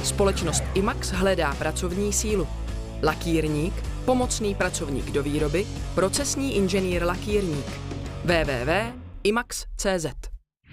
Společnost IMAX hledá pracovní sílu. Lakírník, pomocný pracovník do výroby, procesní inženýr lakírník. www.imax.cz